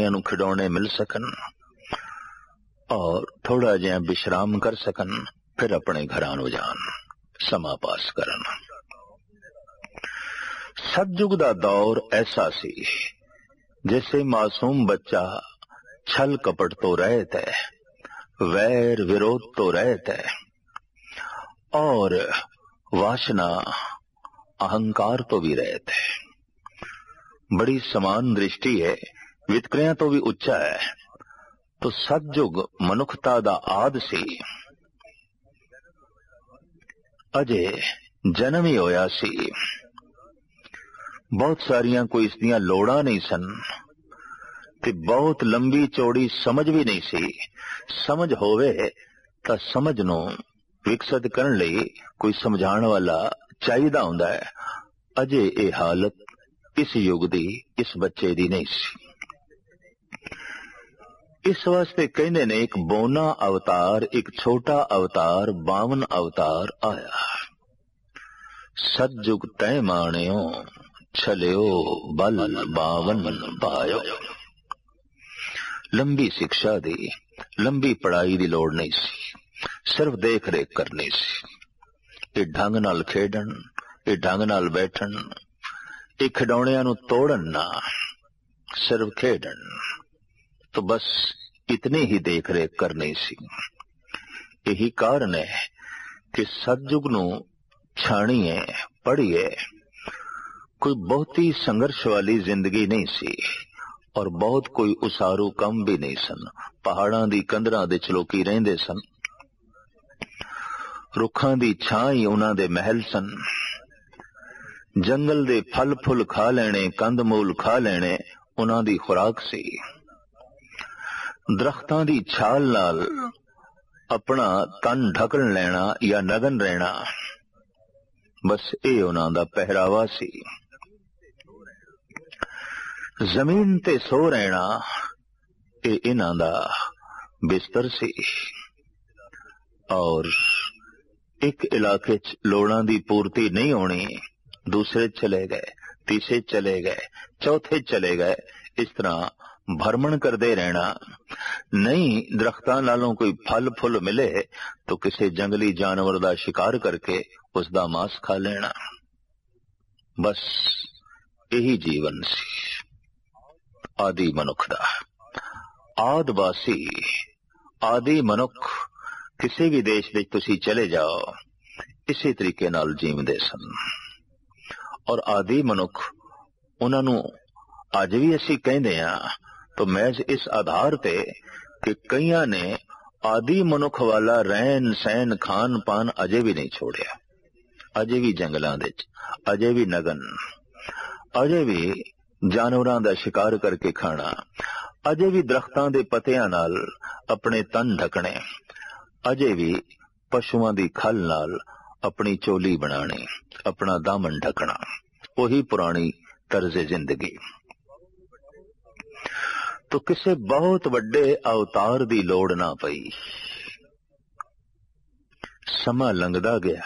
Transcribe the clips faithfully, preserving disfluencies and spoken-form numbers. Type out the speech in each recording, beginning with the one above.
खिडौणियां नूं खिडौणे मिल सकन और थोड़ा जिहा विश्राम कर सकन, फिर अपने घरां नूं जान, समा पास करन। सतयुग दा दौर ऐसा सी जैसे मासूम बच्चा छल कपट तो रहत है, वैर विरोध तो रहत है और वासना अहंकार तो भी रहत है। बड़ी समान दृष्टि है, वितकरियां तो भी उच्चा है। तो सतयुग मनुखता दा आद सी, अजे जन्म ही होया सी। बहुत सारियां कोई इसदियां लोड़ां नहीं सन ते बहुत लंबी चौड़ी समझ भी नहीं सी। समझ होवे तां समझ नूं विकसित करन लई कोई समझाण वाला चाहीदा हुंदा है। अजे ये हालत इस युग दी, इस बच्चे दी नहीं सी। इस वास्ते कहंदे ने एक बोना अवतार, एक छोटा अवतार, बावन अवतार आया। सतयुग तै माणियो, छलियो बल बावन पायो। लंबी शिक्षा दी, लंबी पढ़ाई दी लोड़ नहीं सी, सिर्फ देख रेख करनी सी। ये ढंग नाल खेडन, ये ढंग नाल बैठन, ये खिडौणियां नूं तोड़न ना, सिर्फ खेडन। तो बस इतनी ही देख रेख करनी सी। यही कारण है कि सतयुग नूं छाणीए, पढ़िए। कोई बहुती संघर्ष वाली जिंदगी नहीं सी और बहुत कोई उसारू कम भी नहीं सन। पहाड़ां दी कंधरां दे चलोकी रहिंदे सन, रुखां दी छां ही उन्हां दे महल सन। जंगल दे फल फुल खा लेने, कंद मूल खा लेने उन्हां दी खुराक सी। दरख्तां दी छाल नाल अपना तन ढकण लेना या नगन रहना, बस ये उन्हां दा पहरावा सी। जमीन ते सो रहना ये इन्हां दा बिस्तर सी। और एक इलाके च लोड़ां दी पूर्ति नहीं होनी, दूसरे चले गए, तीसरे चले गए, चौथे चले गए, इस तरह भ्रमण करते रहना। नहीं दरख्तां नालों कोई फल फुल मिले तो किसी जंगली जानवर दा शिकार करके उसदा मांस खा लेना। बस यही जीवन सी आदि मनुख दा। आदवासी आदि मनुख किसी भी देश विच तुसी चले जाओ, इसी तरीके नाल जीवदे सन। और आदि मनुख उन्हां नूं अज भी असी कहंदे आ तो महज इस आधार ते कि कईयां ने आदि मनुख वाला रहन सहन खान पान अजे भी नहीं छोड़िया। अजे भी जंगलां दे च, अजे भी नगन, अजे भी जानवरां दा शिकार करके खाना, अजे भी दरख्तां दे पत्तियां नाल अपने तन ढकने, अजे भी पशुआं दी खल नाल अपनी चोली बनानी, अपना दामन ढकना। वही पुरानी तर्ज जिंदगी। तो किसे बहुत वड्डे अवतार दी लोड़ ना पई। समा लंघदा गया।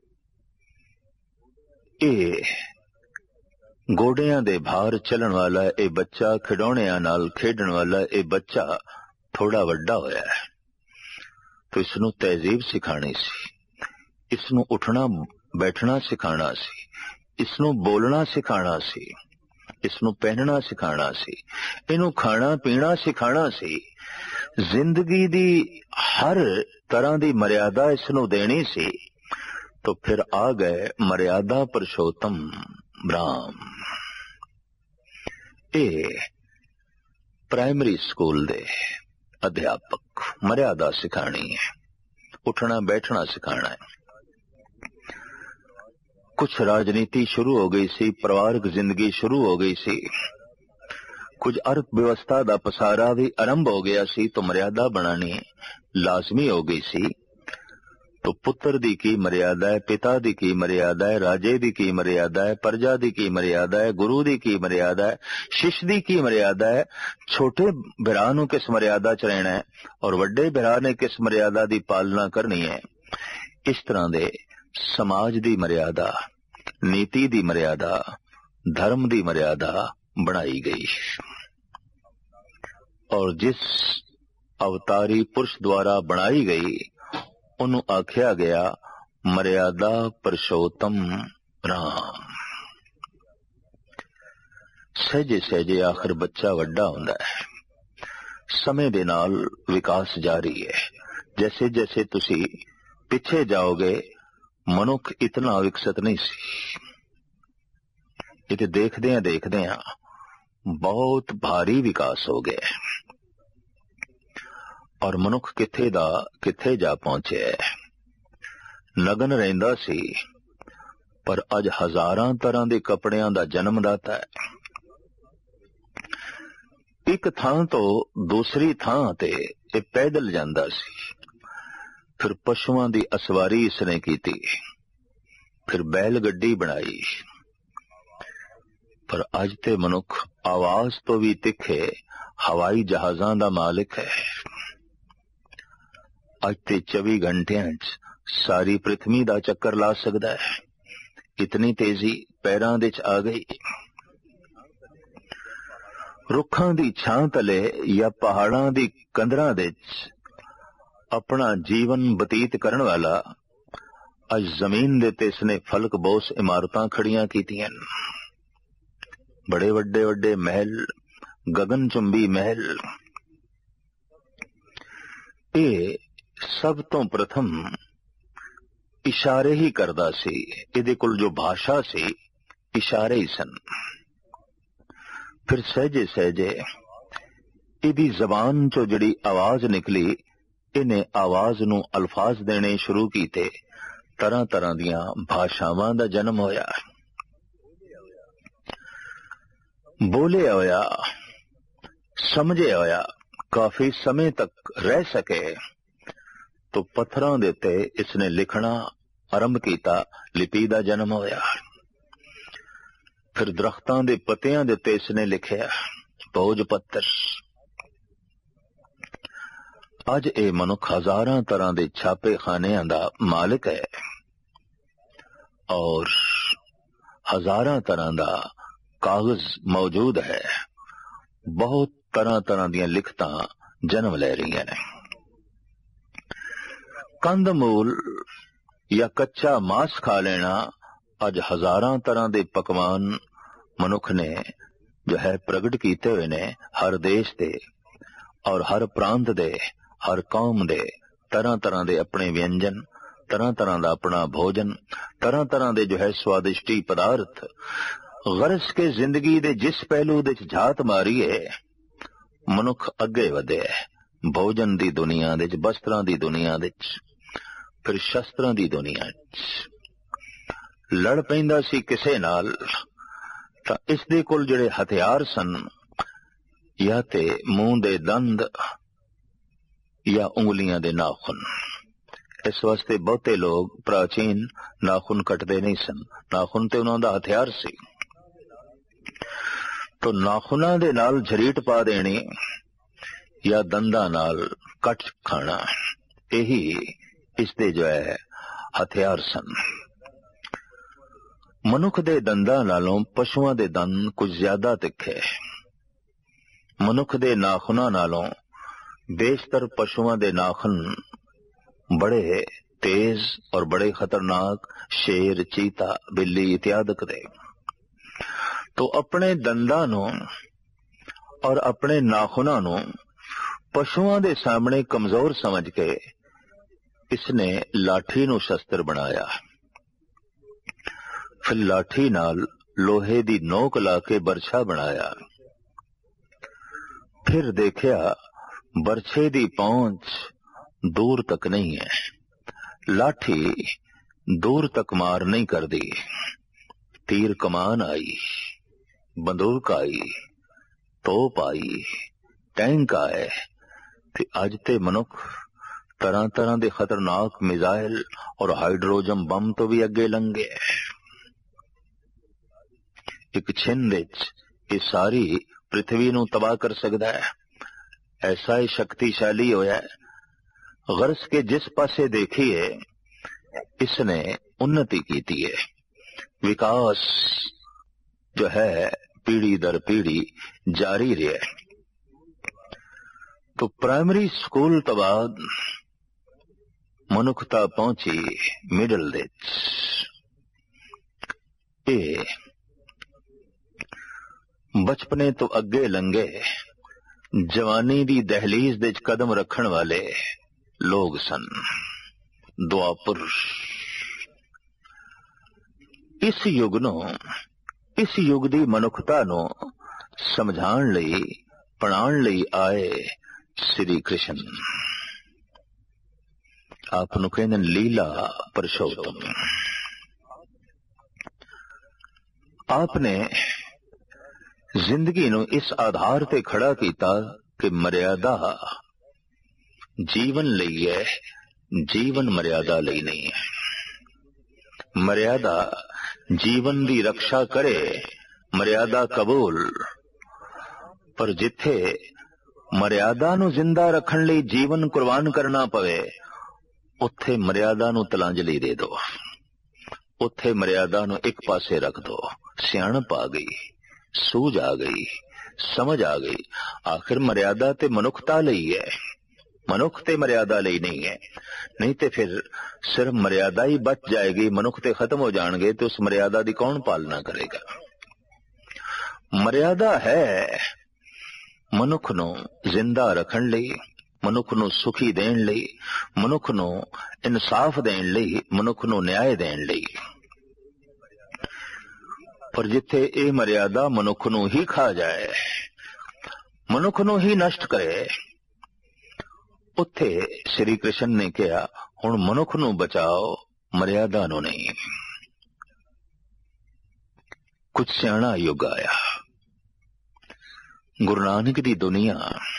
ए गोडियां दे भार चलन वाला ए बच्चा, खिडौणियां नाल खेडण वाला ए बच्चा थोड़ा वड्डा होया है। तो इसनू तहजीब सिखानी सी, इसनू उठना बैठना सिखाना सी, इसनू बोलना सिखाना सी, इसनू पहनना सिखाना सी, इनू खाना पीना सिखाना सी। जिंदगी दी हर तरह दी मर्यादा इसनू देनी सी। तो फिर आ गए मर्यादा पुरुषोत्तम राम। ए प्राइमरी स्कूल दे अध्यापक मर्यादा सिखानी है, उठना बैठना सिखाना है। कुछ राजनीति शुरू हो गई सी, परिवारिक जिंदगी शुरू हो गई सी, कुछ अर्थव्यवस्था दा पसारा भी आरंभ हो गया सी, तो मर्यादा बनानी लाजमी हो गई सी। तो पुत्र दी की मर्यादा है, पिता दी की मर्यादा है, राजे दी की मर्यादा है, प्रजा दी की मर्यादा है, गुरु दी की मर्यादा है, शिष्य दी की मर्यादा है। छोटे बिरा नूं किस मर्यादा च रहना है और वड्डे बिरा ने किस मर्यादा दी पालना करनी है। इस तरह दे समाज दी मर्यादा, नीति दी मर्यादा, धर्म दी मर्यादा बनाई गई। और जिस अवतारी पुरुष द्वारा बनाई गई उन्हों आख्या गया मर्यादा पुरुषोत्तम राम। सहजे सहजे आखिर बच्चा वड्डा हुंदा है, समय दे नाल विकास जारी है। जैसे जैसे तुसी पिछे जाओगे मनुख इतना विकसित नहीं सी। इते देखदे देखदे बहुत भारी विकास हो गया और मनुख किथे दा किथे जा पहुंचे। नगन रहिंदा सी पर अज हजारां तरह दे कपड़ियां दा जन्मदाता है। एक थां तो दूसरी थां ते ये पैदल जांदा सी, फिर पशुआं दी असवारी इसने कीती, फिर बैल गड्डी बनाई। पर अज ते मनुख आवाज तो भी तिखे हवाई जहाजां दा मालिक है। अज ते चौबी घंटियां च सारी पृथ्वी दा चक्कर ला सकदा है। इतनी तेजी पैरां दे च आ गई। रुखां दी छां तले या पहाड़ां दी कंदरां दे च अपना जीवन बतीत करन वाला अज जमीन दे ते इसने फलक बोस इमारतां खड़ियां कीतियां। बड़े वड्डे वड्डे महल, गगन चुंबी महल। ये सब तो प्रथम इशारे ही करदा सी। इहदे कोल जो भाषा सी इशारे ही सन। फिर सहजे सहजे इहदी जबान चो जिहड़ी आवाज निकली, इन्हें आवाज नू अल्फाज देने शुरू कीते। तरह तरह दियां भाषावां दा जन्म होया। बोले होया, समझे होया, काफी समय तक रह सके तो पत्थरां दे ते इसने लिखना आरंभ कीता। लिपि दा जन्म होया। फिर दरख्तां दे पत्तियां दे ते इसने लिखिया भोज पत्तर। अज ए मनुख हजारां तरह दे छापे खानियां दा मालिक है और हजारां तरह दा कागज मौजूद है। बहुत तरह तरह दियां लिखतां जन्म ले रही हैं। कंद मूल या कच्चा मांस खा लेना अज हजारां तरह दे पकवान मनुख ने जो है प्रगट कीते हुए ने। हर देश दे और हर प्रांत दे, हर कौम दे तरह तरह दे अपने व्यंजन, तरह तरह दा अपना भोजन, तरह तरह दे जो है स्वादिष्टी पदार्थ। गरज के जिंदगी दे जिस पहलू दे झात मारीए मनुख अगे वधे। भोजन दी दुनिया दे, वस्त्रां दी दुनिया दे, फिर शस्त्रां दी दुनिया च लड़ पैंदा सी किसे नाल तां इस दे कोल जिहड़े हथियार सन या ते मूंह दे दंद या उंगलियां दे नाखुन। इस वास्ते बहुते लोग प्राचीन नाखुन कटदे नहीं सन। नाखुन ते उन्हां दा हथियार सी। तो नाखुनां दे नाल झरीट पा देनी या दंदा नाल कट खाना, यही इसदे जो है हथियार सन। मनुख दे दंदां नालों पशुआं दे दंद कुछ ज्यादा तिखे। मनुख दे नाखुनां नालों बेशतर पशुआं दे नाखुन बड़े तेज और बड़े खतरनाक, शेर, चीता, बिल्ली इत्यादि दे। तो अपने दंदां नूं और अपने नाखुनां नूं पशुआं दे सामने कमजोर समझ के इसने लाठी नूं शस्त्र बनाया। फिर लाठी नाल लोहे दी नोक लाके बरछा बनाया। फिर देखिया बरछे दी पहुंच दूर तक नहीं है। लाठी दूर तक मार नहीं कर दी। तीर कमान आई, बंदूक आई, तोप आई, टैंक आए। ते अज ते मनुख तरह तरह दे खतरनाक मिसाइल और हाइड्रोजन बम तो भी अगे लंघे। एक छिंद ये सारी पृथ्वी नूं तबाह कर सकता है। ऐसा ही शक्तिशाली होया है। गरज के जिस पासे देखिए इसने उन्नति की है। विकास जो है पीढ़ी दर पीढ़ी जारी रहे। तो प्राइमरी स्कूल तो बाद मनुखता पहुंची मिडल दे ए बचपने तो अगे लंघे जवानी दी दहलीज दे कदम रखण वाले लोग सन। दुआपुर इस युग नूं इस युग दी मनुखता नूं समझाण लई पढ़ाण लई आए श्री कृष्ण। आप नूं कहंदे ने लीला पुरुषोत्तम। आपने जिंदगी नूं इस आधार ते खड़ा कीता कि मर्यादा जीवन लई है, जीवन मर्यादा लई नहीं है। मर्यादा जीवन दी रक्षा करे, मर्यादा कबूल, पर जिथे मर्यादा नूं जिंदा रखण लई जीवन कुर्बान करना पवे उत्थे मर्यादा नूं तलांजलि दे दो, उत्थे मर्यादा नूं एक पासे रख दो। सियाणप आ गई, सूझ आ गई, समझ आ गई। आखिर मर्यादा ते मनुखता लई है, मनुख ते मर्यादा लई नहीं है। नहीं ते फिर सिर्फ मर्यादा ही बच जाएगी, मनुख ते खत्म हो जाएंगे तो उस मर्यादा दी कौन पालना करेगा। मर्यादा है मनुख नूं जिंदा रखण लई, मनुख नूं सुखी देण लई, मनुख नूं इंसाफ देण लई, मनुख नूं न्याय देण लई। पर जिथे ये मर्यादा मनुख नूं ही खा जाए, मनुख नूं ही नष्ट करे, उत्थे श्री कृष्ण ने कहा हुण मनुख नूं बचाओ, मर्यादा नूं नहीं। कुछ सियाणा युग आया। गुरु नानक दी दुनिया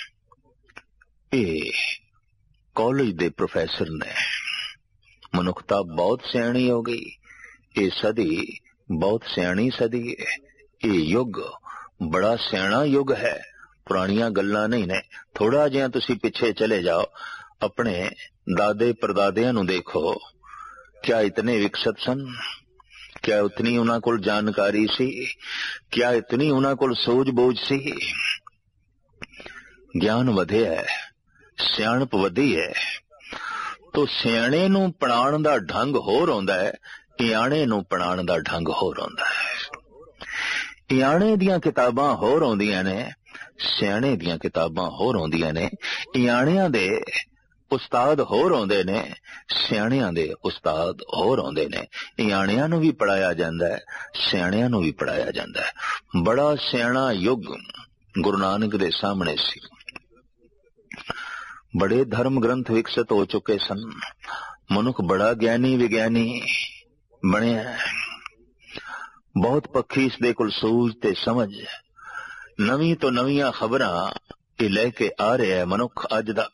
ए कॉलेज दे प्रोफेसर ने, मनुखता बहुत सियाणी हो गई। ये सदी बहुत सियाणी सदी है। ये युग बड़ा सियाणा युग है। पुरानियां गल्लां नहीं ने। थोड़ा जिहा तुसी पिछे चले जाओ, अपने दादे परदादियां नूं देखो, क्या इतने विकसित सन? क्या उतनी उन्हां कोल जानकारी सी? क्या इतनी उन्हां कोल सूझ-बूझ सी? ज्ञान वधिया है, सियाणप वधी है। तो सियाणे नूं पढ़ाउण दा ढंग होर हुंदा है, इयाणे नूं पढ़ाउण दा ढंग होर हुंदा है। इयाणे दियां किताबां होर हुंदियां ने, सियाणे दियां किताबां होर हुंदियां ने। इयाणियां दे उस्ताद होर हुंदे ने, सियाणियां दे उस्ताद होर हुंदे ने। इयाणियां नूं भी पढ़ाया जांदा है, सियाणियां नूं भी पढ़ाया जांदा है। बड़ा सियाणा युग गुरु नानक दे सामने सी। बड़े धर्म ग्रंथ विकसित हो चुके सन। मनुख बड़ा ज्ञानी विज्ञानी बनिया। बहुत पक्खी इसदे कोल सूझ ते समझ। नवीं तो नवीं खबरां ये लेके आ रहा है मनुख अज दा।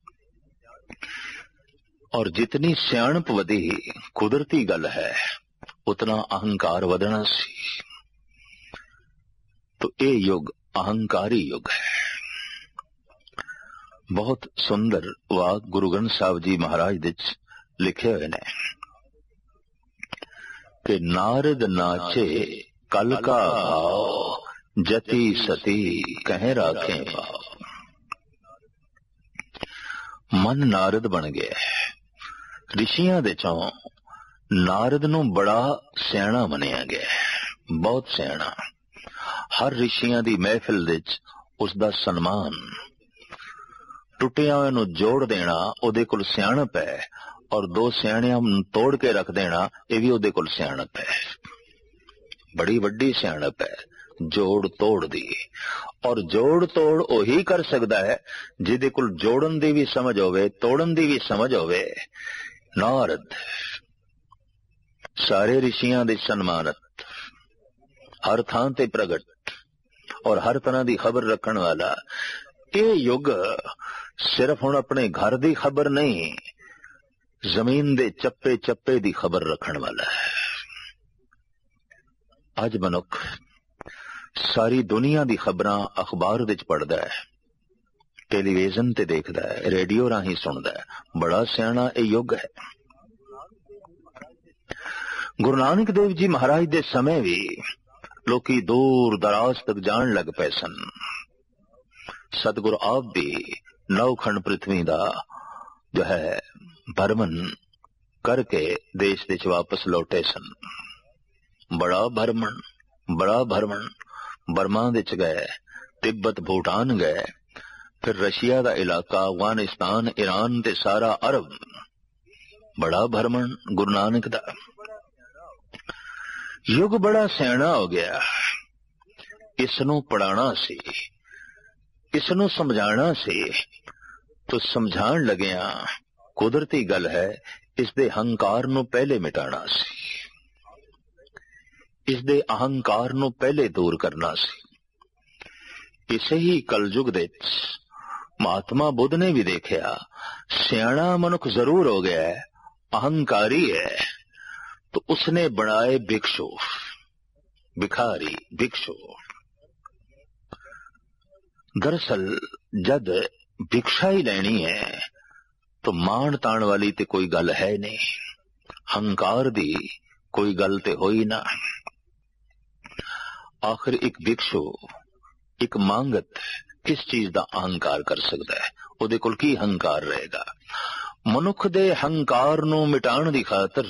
और जितनी सियाणप वधी कुदरती गल है, उतना अहंकार वधना सी। तो ये युग अहंकारी युग है। बहुत सुंदर वाक गुरु ग्रंथ साहब जी महाराज दे लिखे हुए ने कि नारद नाचे कल का भाव, जति सती कह राखें भाव। मन नारद बन गया। ऋषियां दे चों नारद नूं बड़ा सियाणा मनिया गया, बहुत सियाणा। हर ऋषियां दी महफिल विच उसदा सन्मान, टुटिया होया नूं जोड़ देना ओदे कोल सियाणप है, और दो सियाणियां नूं तोड़ के रख देना ये भी ओदे कोल सियाणप है। बड़ी वड्डी सियाणप है जोड़ तोड़ दी। और जोड़ तोड़ ओही कर सकदा है जिहदे कोल जोड़न दी भी समझ होवे, तोड़न दी भी समझ होवे। नारद सारे ऋषियां दे सन्मानत, हर थां ते प्रगट और हर तरह दी खबर रखण वाला। ये युग सिर्फ हुण अपने घर दी खबर नहीं, जमीन दे चप्पे चप्पे दी खबर रखण वाला है। अज मनुख सारी दुनिया दी खबरां अखबार विच पढ़दा है, टेलीविजन ते देखदा है, रेडियो राही सुनदा है। बड़ा सियाणा ये युग है। गुरु नानक देव जी महाराज दे समय भी लोकी दूर दराज तक जान लग पे सन। सतगुरु आप भी नौखंड पृथ्वी का जो है भरमन करके देश देश वापस लौटे सन। बड़ा भरमन बड़ा भरमन बर्मा विच गए, तिब्बत भूटान गए, फिर रशिया का इलाका, अफगानिस्तान, ईरान ते सारा अरब। बड़ा भरमन गुरु नानक दा। युग बड़ा सियाणा हो गया, इसनू पढ़ाना सी, इसनू समझाना सी, तो समझाण लगिया कुदरती गल है, इसदे अहंकार नू पहले मिटाना सी, इसदे अहंकार नू पहले दूर करना सी। इसे ही कलयुग दे महात्मा बुद्ध ने भी देखा, सियाणा मनुख जरूर हो गया है, अहंकारी है, तो उसने बनाए भिक्षु, भिखारी, भिक्षु। दरअसल जद भिक्षा ही लेनी है तो मान ताण वाली ते कोई गल है नहीं, हंकार दी कोई गल ते होई ना। आखिर एक भिक्षु, एक मांगत किस चीज का अहंकार कर सकता है? उहदे कोल की हंकार रहेगा? मनुख दे हंकार नू मिटाण दी खातर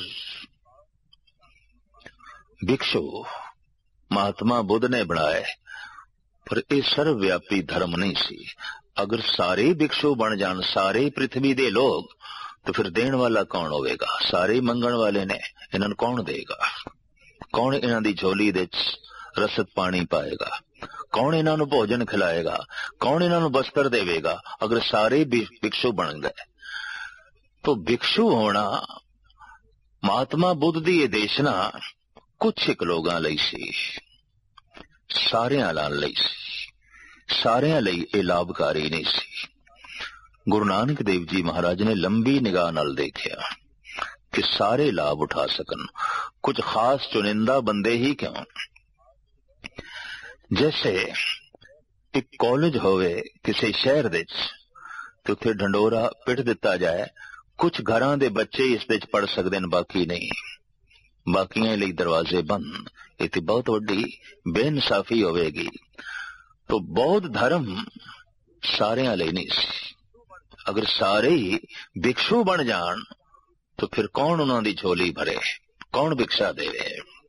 भिक्षु महात्मा बुद्ध ने बनाए, पर यह सर्वव्यापी धर्म नहीं सी। अगर सारे भिक्षु बन जान, सारे पृथ्वी दे लोग, तो फिर देण वाला कौन होवेगा? सारे मंगण वाले ने, इन्हां नूं कौन देगा? कौन इन्हां दी झोली दे रसद पानी पाएगा? कौन इन्हां नूं भोजन खिलाएगा? कौन इन्हां नूं वस्त्र देवेगा? अगर सारे भिक्षु बन गए, तो भिक्षु होना महात्मा बुद्ध दी ये देशना कुछ एक लोगां लई सी, सारियां लई सी, सारियां लई ये लाभकारी नहीं सी। गुरु नानक देव जी महाराज ने लंबी निगाह नाल देखिया कि सारे लाभ उठा सकन, कुछ खास चुनिंदा बंदे ही क्यों। जैसे एक कॉलेज होवे किसी शहर दे, तो उत्थे ढंडोरा पिट दिता जाए, कुछ घरां दे बच्चे इस दे पढ़ सकदे न, बाकी नहीं, बाकियां लई दरवाजे बंद। इतनी बहुत वड्डी बेइंसाफी होवेगी। तो बौद्ध धर्म सारियां लई नहीं सी। अगर सारे ही भिक्षु बन जान, तो फिर कौन उन्हां दी झोली भरे, कौन भिक्षा देवे?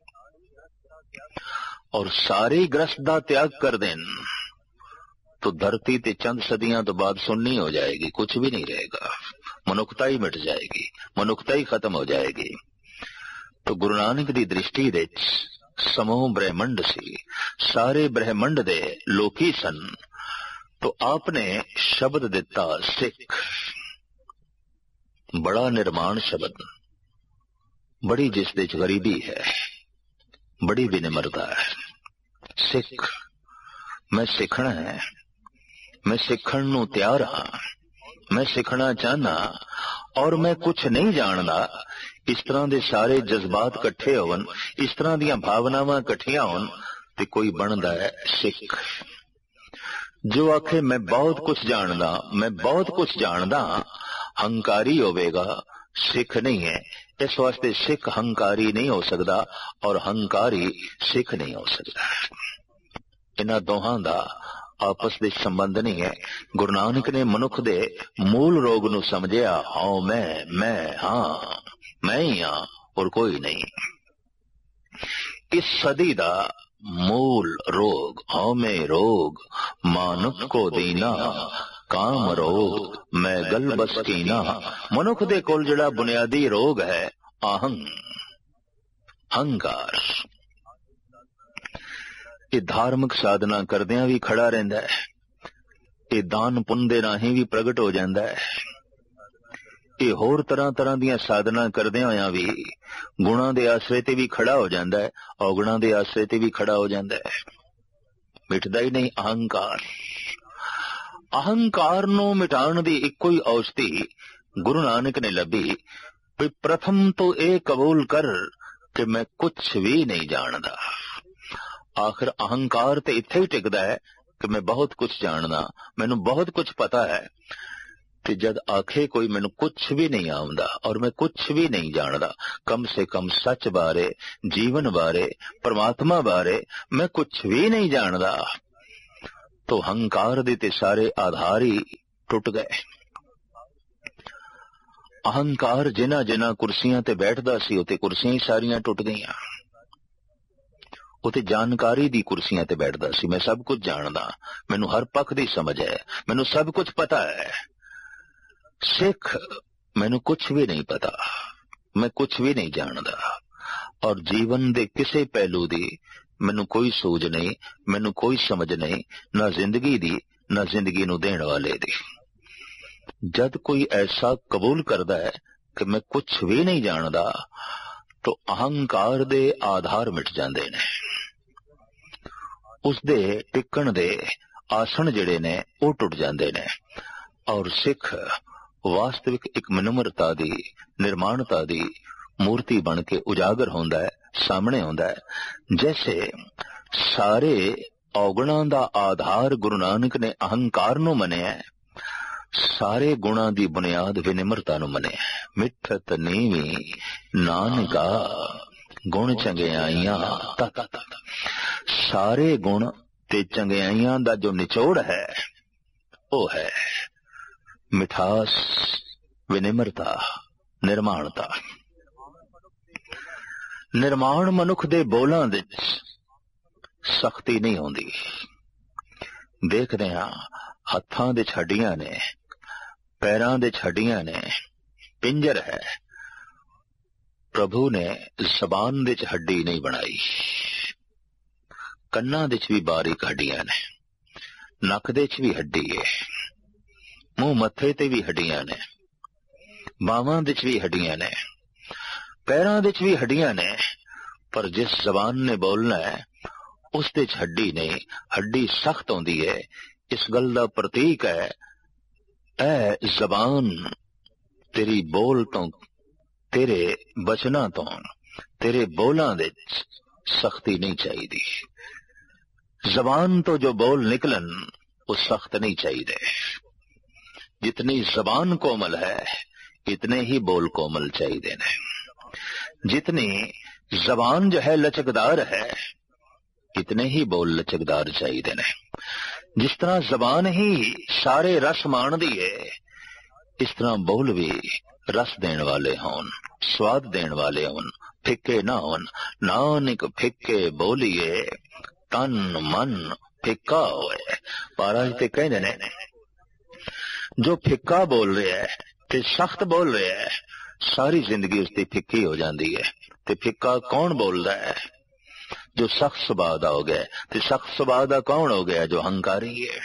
और सारे ग्रस्त दा त्याग कर देन, तो धरती ते चंद सदियां तो बाद सुन्नी हो जाएगी, कुछ भी नहीं रहेगा, मनुखता ही मिट जाएगी, मनुखता ही खत्म हो जाएगी। तो गुरु नानक दी दृष्टि दे समूह ब्रह्मंड सी, सारे ब्रह्मंड दे लोकी सन। तो आपने शब्द दिता सिख, बड़ा निर्माण शब्द, बड़ी जिस दे च गरीबी है, बड़ी विनम्रता है। सिख, मैं सिखना है, मैं सिखण नूं तैयार हाँ, मैं सिखना चाहना, और मैं कुछ नहीं जानदा। इस तरह दे सारे जज्बात कट्ठे होवन, इस तरह दियां भावनावां कट्ठियां होन, ते कोई बनदा है सिख। जो आखे मैं बहुत कुछ जानदा, मैं बहुत कुछ जानदा, हंकारी होवेगा, सिख नहीं है। इस वास्ते सिख हंकारी नहीं हो सकता, और हंकारी सिख नहीं हो सकता। इन्हां दोहां दा आपस दे संबंध नहीं है। गुरु नानक ने मनुख दे मूल रोग नूं समझिया, हाँ मैं मैं हाँ मैं ही हाँ और कोई नहीं। इस सदी दा मूल रोग हाँ मैं रोग, मानुख को दीना काम रोग, मैं गल बस कीना। मनुख दे कोल जिहड़ा बुनियादी रोग है आहंग, हंकार। ये धार्मिक साधना करदियां भी खड़ा रहिंदा है, ये दान पुण्य दे राहीं भी प्रगट हो जांदा है, ये होर तरह तरह दियां साधना करदियां होयां भी गुणां दे आसरे ते भी खड़ा हो जांदा है, औगुणां दे आसरे ते भी खड़ा हो जांदा है। मिटदा ही नहीं अहंकार। अहंकार नूं मिटाण दी इक्को ही औषधि गुरु नानक ने लभी भी प्रथम तो ये कबूल कर कि मैं कुछ भी नहीं जानदा। आखिर अहंकार ते इत्थे ही टिकदा है कि मैं बहुत कुछ जानदा, मैनू बहुत कुछ पता है। कि जद आखे कोई मैनू कुछ भी नहीं आउंदा और मैं कुछ भी नहीं जानदा, कम से कम सच बारे, जीवन बारे, परमात्मा बारे मैं कुछ भी नहीं जानदा, तो हंकार दे ते सारे आधार ही टुट गए। अहंकार जिन्हां जिन्हां कुर्सियां ते बैठदा सी उते कुर्सियां ही सारियां टुट गईयां। उते जानकारी दी कुर्सियां ते बैठदा सी, मैं सब कुछ जानदा, मैनू हर पक्ष दी समझ है, मैनू सब कुछ पता है। सिख मैनू कुछ भी नहीं पता, मैं कुछ भी नहीं जानदा, और जीवन दे किसे पहलू दी मैनू कोई सूझ नहीं, मैनू कोई समझ नहीं, ना जिंदगी दी ना जिंदगी नू देण वाले दी। जद कोई ऐसा कबूल करदा है कि मैं कुछ भी नहीं जानदा, तो अहंकार दे आधार मिट जांदे ने, उसदे टिकण दे आसन जिहड़े ने वो टुट जांदे ने, और सिख वास्तविक एक मनमरता दी निर्माणता दी मूर्ति बन के उजागर होंदा है, सामने होंदा है। जैसे सारे औगुणां दा आधार गुरु नानक ने अहंकार नू मनिया, सारे गुणां दी बुनियाद विनिमरता नू मनिया। मिठत नीवी नानका गुण चंगियाइयां तत, सारे गुण ते चंगियाइयां दा जो निचोड़ है वो है मिठास, विनिमरता, निर्माणता। निर्माण मनुख दे बोलां विच सख्ती नहीं होंदी। देखदे हां हत्थां दे हड्डियां ने, पैरां दे हड्डियां ने, पिंजर है। प्रभु ने जबान दे हड्डी नहीं बनाई। कन्नां दे भी बारीक हड्डियां ने, नक दे भी हड्डी है, मुंह मत्थे ते भी हड्डियां ने, बावां दे भी हड्डियां ने, पैरां दे भी हड्डियां ने। पर जिस जबान ने बोलना है उस दे हड्डी नहीं, हड्डी सख्त होंदी है। इस गल दा प्रतीक है ऐ जबान तेरी बोल तो, तेरे बचना तो, तेरे बोलां दे सख्ती नहीं चाहिदी। जबान तो जो बोल निकलन वो सख्त नहीं चाहिए। जितनी जबान कोमल है इतने ही बोल कोमल चाहिए ने। जितनी जबान जो है लचकदार है इतने ही बोल लचकदार चाहिए ने। जिस तरह जबान ही सारे रस माणदी है, इस तरह बोल भी रस देने वाले होन, स्वाद देने वाले होन, फिक्के ना होन। नानक फिक्के बोलिए तन मन फिक्का होए। महाराज ते कहते ने जो फिक्का बोल रहा है ते सख्त बोल रहा है, सारी जिंदगी उसकी फिक्की हो जाती है। ते फिक्का कौन बोलता है? जो सख्त सुभाव दा हो गया। ते सख्त सुभाव दा कौन हो गया? जो अहंकारी है।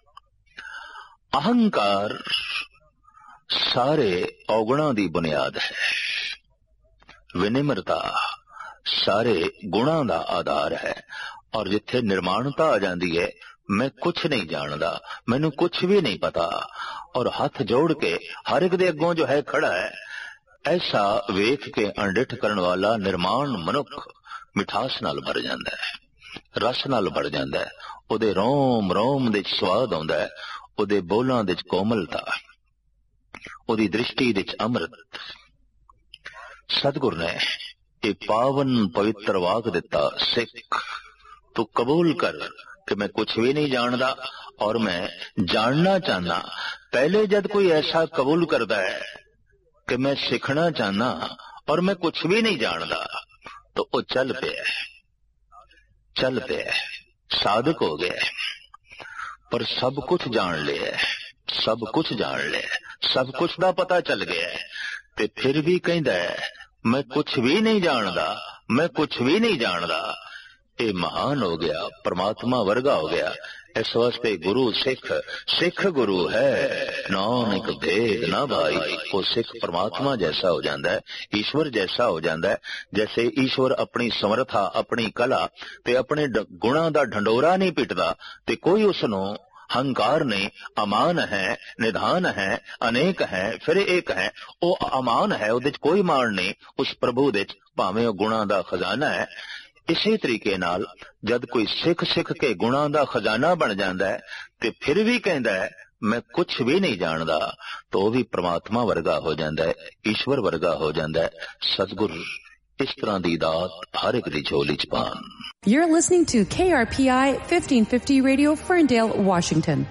अहंकार सारे औगुणां दी बुनियाद है। विनिम्रता सारे गुणां दा आधार है। और जिथे निर्माणता आ जाती है, मैं कुछ नहीं जानता, मैनू कुछ भी नहीं पता, और हाथ जोड़ के हर एक दे अगों जो है खड़ा है, ऐसा वेख के अणडिठ करन वाला निर्माण मनुख मिठास नाल भर जांदा है, रस नाल भर जांदा है। उहदे रोम रोम दे स्वाद आउंदा है, उहदे बोलां दे कोमलता, उहदी दृष्टि दे अमृत। सतगुर ने ये पावन पवित्र वाक दिता, सिख तू कबूल कर कि मैं कुछ भी नहीं जानता और मैं जानना चाहना। पहले जब कोई ऐसा कबूल करता है कि मैं सीखना चाहना और मैं कुछ भी नहीं जानता, तो वो चल पे चल पे साधक हो गया। पर सब कुछ जान लिया, सब कुछ जान लिया, सब कुछ दा पता चल गया, ते फिर भी कहता है मैं कुछ भी नहीं जानता, मैं कुछ भी नहीं जानता। ये महान हो गया, परमात्मा वर्गा हो गया। इस वास्ते गुरु सिख, सिख गुरु है, नानक भेद ना भाई। वो सिख परमात्मा जैसा हो जाता है, ईश्वर जैसा हो जाता है। जैसे ईश्वर अपनी समर्था, अपनी कला ते अपने गुणा दा ढंडोरा नहीं पिटदा, ते कोई उसनों हंकार ने अमान है, निधान है, अनेक है, फिर एक है। वो अमान है, उहदे च कोई मान नहीं। उस प्रभु दे भावें गुणा दा खजाना है। इसी तरीके नाल जद कोई सिख सिख के गुणा दा खजाना बन जाता है, ते फिर भी कहता है मैं कुछ भी नहीं जानता, तो वह भी परमात्मा वर्गा हो जाता है, ईश्वर वर्गा हो जाता है। सतगुर ਇਸ ਤਰ੍ਹਾਂ ਦੀ ਦਾਤ ਹਰ ਇੱਕ ਦੀ ਝੋਲੀ ਚ ਪਾਣ। You're listening to K R P I fifteen fifty Radio, Ferndale, Washington.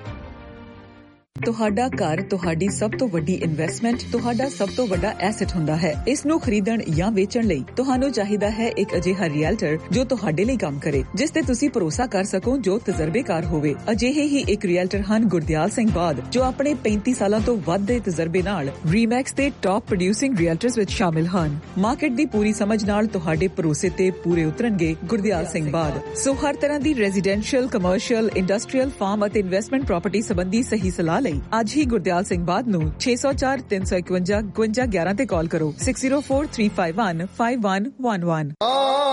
ਤੁਹਾਡਾ ਘਰ ਤੁਹਾਡੀ ਸਭ ਤੋਂ ਵੱਡੀ ਇਨਵੈਸਟਮੈਂਟ, ਤੁਹਾਡਾ ਸਭ ਤੋਂ ਵੱਡਾ ਐਸੈਟ ਹੁੰਦਾ ਹੈ। ਇਸ ਨੂੰ ਖਰੀਦਣ ਜਾਂ ਵੇਚਣ ਲਈ ਤੁਹਾਨੂੰ ਚਾਹੀਦਾ ਹੈ ਇੱਕ ਅਜਿਹਾ ਰੀਅਲਟਰ ਜੋ ਤੁਹਾਡੇ ਲਈ ਕੰਮ ਕਰੇ, ਜਿਸ ਤੇ ਤੁਸੀਂ ਭਰੋਸਾ ਕਰ ਸਕੋ, ਜੋ ਤਜਰਬੇਕਾਰ ਹੋਵੇ। ਅਜਿਹੇ ਹੀ ਇੱਕ ਰੀਅਲਟਰ ਹਨ ਗੁਰਦਿਆਲ ਸਿੰਘ ਬਾਦ, ਜੋ ਆਪਣੇ ਪੈਂਤੀ ਸਾਲਾਂ ਤੋਂ ਵੱਧ ਦੇ ਤਜਰਬੇ ਨਾਲ ਰੀਮੈਕਸ ਦੇ ਟਾਪ ਪ੍ਰੋਡਿਊਸਿੰਗ ਰੀਅਲਟਰਸ ਵਿੱਚ ਸ਼ਾਮਿਲ ਹਨ। ਮਾਰਕੀਟ ਦੀ ਪੂਰੀ ਸਮਝ ਨਾਲ ਤੁਹਾਡੇ ਭਰੋਸੇ ਤੇ ਪੂਰੇ ਉਤਰਨਗੇ ਗੁਰਦਿਆਲ ਸਿੰਘ ਬਾਦ। ਸੋ ਹਰ ਤਰ੍ਹਾਂ ਦੀ ਰੈਜ਼ੀਡੈਂਸ਼ੀਅਲ, ਕਮਰਸ਼ੀਅਲ, ਇੰਡਸਟਰੀਅਲ, ਫਾਰਮ ਅਤੇ ਇਨਵੈਸਟਮੈਂਟ ਪ੍ਰਾਪਰਟੀ ਸੰਬੰਧੀ ਸਹੀ ਸਲਾਹ ਲਈ ਅੱਜ ਹੀ ਗੁਰਦਿਆਲ ਸਿੰਘ ਬਾਦ ਨੂੰ ਛੇ ਸੌ ਚਾਰ ਤਿੰਨ ਸੌ ਇਕਵੰਜਾ ਇਕਵੰਜਾ ਗਿਆਰਾਂ ਤੇ ਕਾਲ ਕਰੋ। Six zero four three five one five one one one.